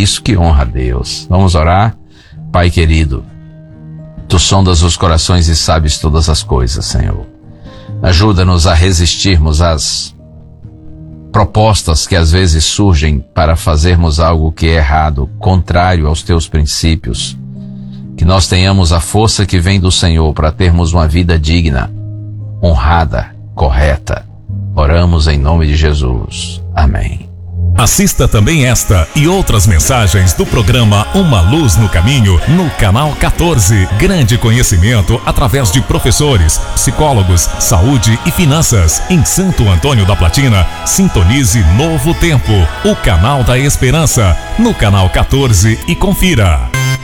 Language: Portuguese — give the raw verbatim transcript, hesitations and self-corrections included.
isso que honra a Deus. Vamos orar? Pai querido, Tu sondas os corações e sabes todas as coisas, Senhor. Ajuda-nos a resistirmos às propostas que às vezes surgem para fazermos algo que é errado, contrário aos Teus princípios. Que nós tenhamos a força que vem do Senhor para termos uma vida digna, honrada, correta. Oramos em nome de Jesus. Amém. Assista também esta e outras mensagens do programa Uma Luz no Caminho no canal quatorze. Grande conhecimento através de professores, psicólogos, saúde e finanças. Em Santo Antônio da Platina, sintonize Novo Tempo, o canal da esperança, no canal quatorze, e confira.